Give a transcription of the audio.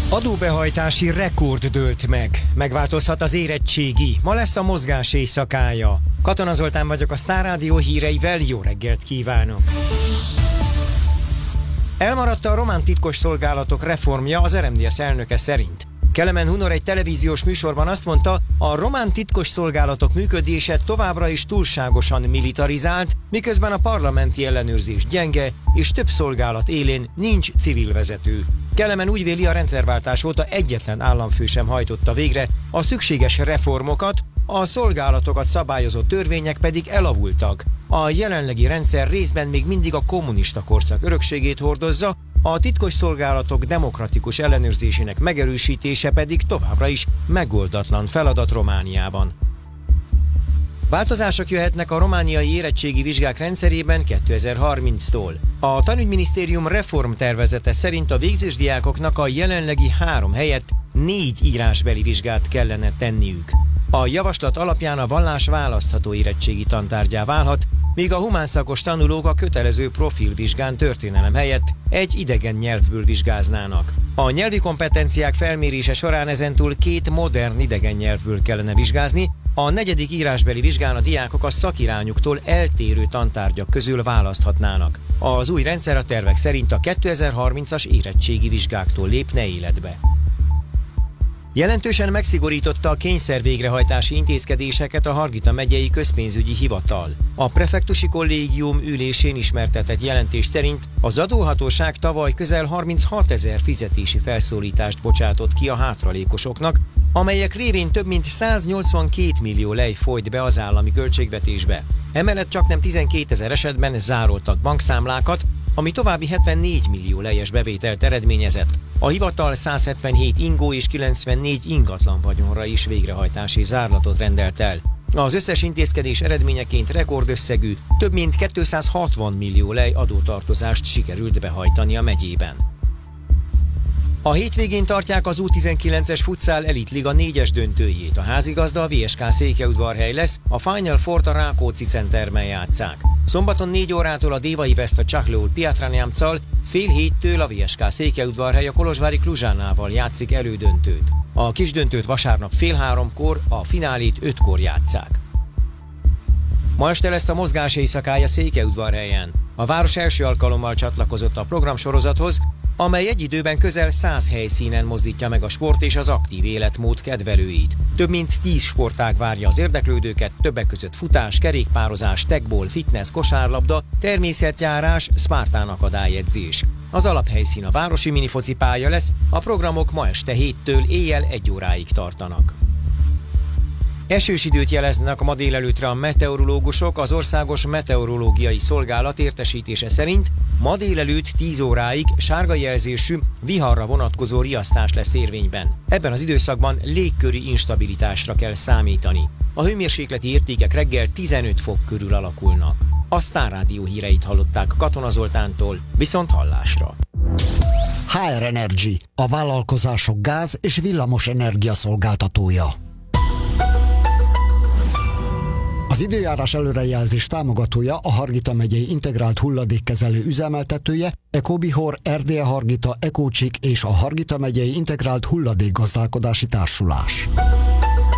Adóbehajtási rekord dőlt meg. Megváltozhat az érettségi. Ma lesz a mozgás éjszakája. Katona Zoltán vagyok, a Sztár Rádió híreivel, jó reggelt kívánok! Elmaradt a román titkosszolgálatok reformja az RMDSZ elnöke szerint. Kelemen Hunor egy televíziós műsorban azt mondta, a román titkosszolgálatok működése továbbra is túlságosan militarizált, miközben a parlamenti ellenőrzés gyenge, és több szolgálat élén nincs civil vezető. Kelemen úgy véli, a rendszerváltás óta egyetlen államfő sem hajtotta végre a szükséges reformokat, a szolgálatokat szabályozó törvények pedig elavultak. A jelenlegi rendszer részben még mindig a kommunista korszak örökségét hordozza, a titkosszolgálatok demokratikus ellenőrzésének megerősítése pedig továbbra is megoldatlan feladat Romániában. Változások jöhetnek a romániai érettségi vizsgák rendszerében 2030-tól. A tanügyminisztérium reformtervezete szerint a végzős diákoknak a jelenlegi 3 helyett 4 írásbeli vizsgát kellene tenniük. A javaslat alapján a vallás választható érettségi tantárgyá válhat, míg a humánszakos tanulók a kötelező profilvizsgán történelem helyett egy idegen nyelvből vizsgáznának. A nyelvi kompetenciák felmérése során ezentúl 2 modern idegen nyelvből kellene vizsgázni, a 4. írásbeli vizsgán a diákok a szakirányuktól eltérő tantárgyak közül választhatnának. Az új rendszer a tervek szerint a 2030-as érettségi vizsgáktól lépne életbe. Jelentősen megszigorította a kényszer végrehajtási intézkedéseket a Hargita megyei közpénzügyi hivatal. A prefektusi kollégium ülésén ismertetett jelentés szerint az adóhatóság tavaly közel 36 000 fizetési felszólítást bocsátott ki a hátralékosoknak, amelyek révén több mint 182 millió lej folyt be az állami költségvetésbe. Emellett csaknem 12 000 esetben zároltak bankszámlákat, ami további 74 millió lejes bevételt eredményezett. A hivatal 177 ingó és 94 ingatlan vagyonra is végrehajtási zárlatot rendelt el. Az összes intézkedés eredményeként rekordösszegű, több mint 260 millió lej adótartozást sikerült behajtani a megyében. A hétvégén tartják az U19-es futsal Elitliga 4-es döntőjét. A házigazda a VSK Székelyudvarhely lesz, a Final Four-t a Rákóczi Centerben játsszák. Szombaton 4 órától a Dévai West a Csaklóul Piatranyámccal, fél 7-től a VSK Székelyudvarhely a Kolozsvári Kluzsánával játszik elődöntőt. A kisdöntőt vasárnap fél 3-kor, a finálét 5-kor játsszák. Ma este lesz a mozgás éjszakája Székelyudvarhelyen. A város első alkalommal csatlakozott a programsorozathoz, amely egy időben közel 100 helyszínen mozdítja meg a sport és az aktív életmód kedvelőit. Több mint 10 sportág várja az érdeklődőket, többek között futás, kerékpározás, tekball, fitness, kosárlabda, természetjárás, szpartán akadályedzés. Az alaphelyszín a városi minifocipálya lesz, a programok ma este 7-től éjjel 1 óráig tartanak. Esős időt jeleznek ma délelőttre a meteorológusok. Az Országos Meteorológiai Szolgálat értesítése szerint ma délelőtt 10 óráig sárga jelzésű, viharra vonatkozó riasztás lesz érvényben. Ebben az időszakban légköri instabilitásra kell számítani. A hőmérsékleti értékek reggel 15 fok körül alakulnak. A Sztár Rádió híreit hallották Katona Zoltántól, viszont hallásra. HR Energy, a vállalkozások gáz- és villamos energia szolgáltatója. Az időjárás előrejelzés támogatója a Hargita megyei integrált hulladékkezelő üzemeltetője, Ecobihor, Erdélye Hargita, Ecócsik és a Hargita megyei integrált hulladékgazdálkodási társulás.